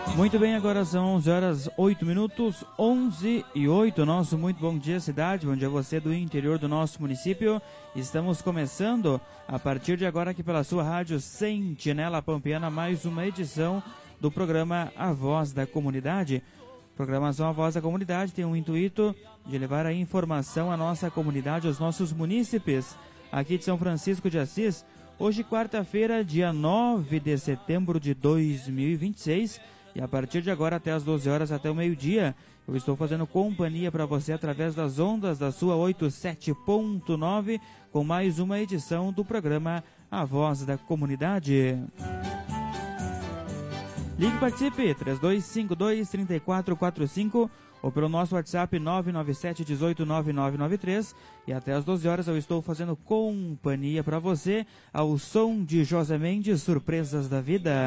Muito bem, agora são 11 horas 8 minutos, 11 e 8. Nosso muito bom dia, cidade. Bom dia a você do interior do nosso município. Estamos começando, a partir de agora, aqui pela sua rádio Sentinela Pampiana, mais uma edição do programa A Voz da Comunidade. Programação A Voz da Comunidade tem o intuito de levar a informação à nossa comunidade, aos nossos munícipes aqui de São Francisco de Assis. Hoje, quarta-feira, dia 9 de setembro de 2026. E a partir de agora, até as 12 horas, até o meio-dia, eu estou fazendo companhia para você através das ondas da sua 87.9, com mais uma edição do programa A Voz da Comunidade. Ligue e participe, 3252-3445, ou pelo nosso WhatsApp 997-189993. E até as 12 horas eu estou fazendo companhia para você ao som de José Mendes, Surpresas da Vida.